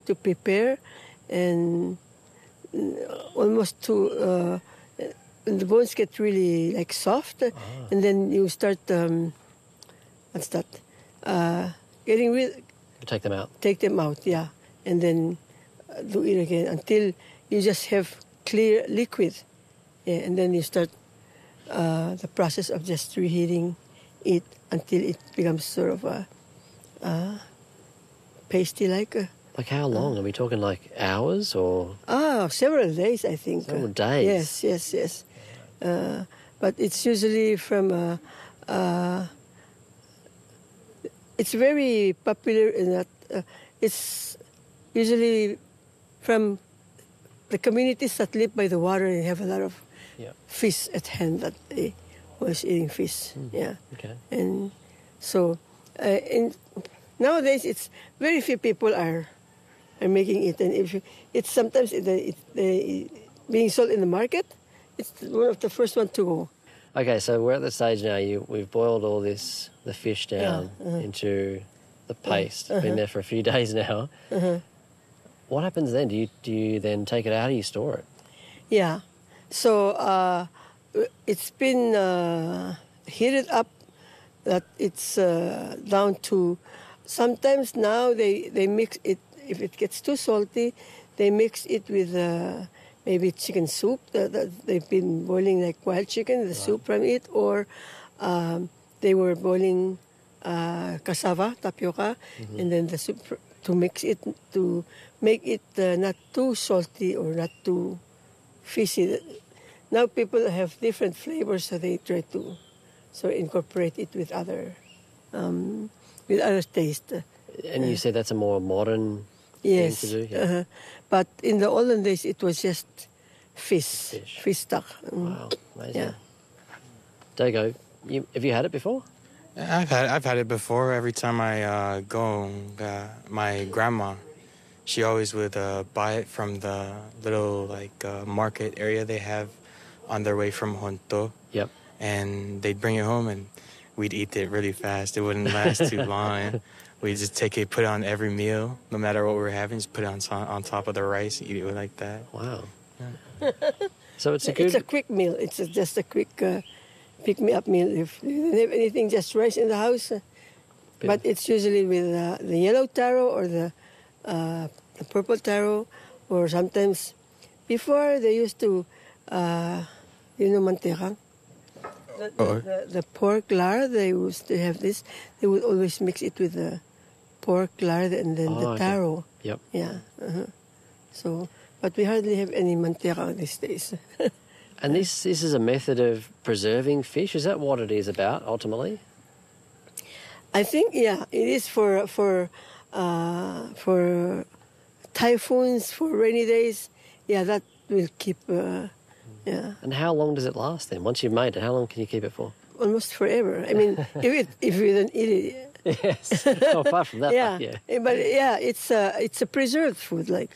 to prepare, and almost to the bones get really like soft, and then you start what's that? Getting rid. Take them out. Take them out, yeah, and then do it again until you just have clear liquid, yeah, and then you start the process of just reheating it until it becomes sort of a pasty like. Like how long? Are we talking like hours or? Several days, I think. Several days? Yes. But it's usually from, it's very popular in that it's usually from the communities that live by the water and have a lot of fish at hand that they was eating fish. Yeah. Okay. And so nowadays it's very few people are making it, and if it's sometimes it's being sold in the market, it's one of the first one to go. Okay, so we're at the stage now. We've boiled all the fish down into the paste. Been there for a few days now. What happens then? Do you then take it out? How do you store it? Yeah, so it's been heated up that it's down to. Sometimes now they mix it. If it gets too salty, they mix it with maybe chicken soup that they've been boiling like wild chicken, the soup from it, or they were boiling cassava, tapioca, and then the soup to mix it to make it not too salty or not too fishy. Now people have different flavors, so they try to incorporate it with other taste. And you said that's a more modern yes, thing to do? Yeah. But in the olden days, it was just fish stock. Wow, amazing. Yeah. Dago, have you had it before? I've had it before. Every time I go, my grandma, she always would buy it from the little market area they have on their way from Honto. Yep. And they'd bring it home, and we'd eat it really fast. It wouldn't last too long. We just take it, put it on every meal, no matter what we're having. Just put it on top of the rice, eat it like that. Wow. Yeah. So it's a quick meal. It's just a quick pick-me-up meal. If you don't have anything, just rice in the house. But it's usually with the yellow taro or the purple taro, or sometimes before they used to, manteca. The pork lard, they used to have this. They would always mix it with the pork lard and then the taro. Okay. Yep. Yeah. So, but we hardly have any manteca these days. And this is a method of preserving fish. Is that what it is about ultimately? I think it is for typhoons, for rainy days. Yeah, that will keep. Yeah. And how long does it last then? Once you've made it, how long can you keep it for? Almost forever. I mean, if we don't eat it. Yes. Apart from that, yeah. But it's a preserved food, like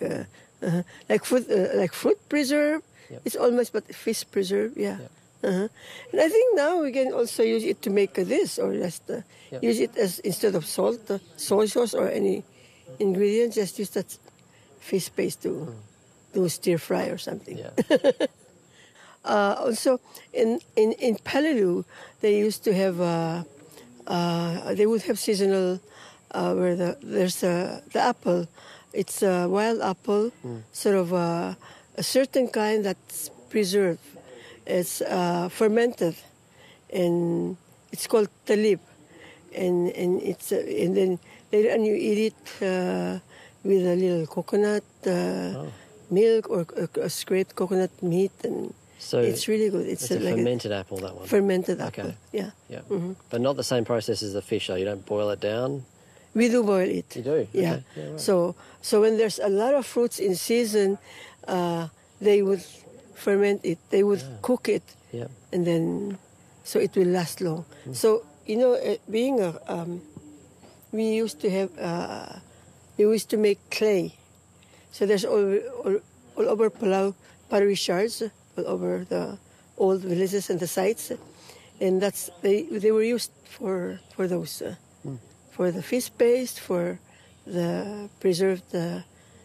fruit preserve. Yep. It's almost but fish preserve. Yeah. Yep. And I think now we can also use it to make this, or just use it as instead of salt, soy sauce, or any ingredients. Just use that fish paste to do stir fry or something. Yeah. Also, in Peleliu, they used to have they would have seasonal where there's the apple. It's a wild apple, sort of a certain kind that's preserved. It's fermented, and it's called talib, and then later on you eat it with a little coconut milk or scraped coconut meat and. So it's really good. It's a fermented apple, that one. Fermented apple, okay. Yeah. Mm-hmm. But not the same process as the fish, though. You don't boil it down. We do boil it. You do. Yeah. Okay. Yeah, right. So when there's a lot of fruits in season, they would ferment it. They would cook it. Yeah. And then, so it will last long. So being we used to have we used to make clay. So there's all over Palau pottery shards. All over the old villages and the sites, and that's they were used for those for the fish paste, for the preserved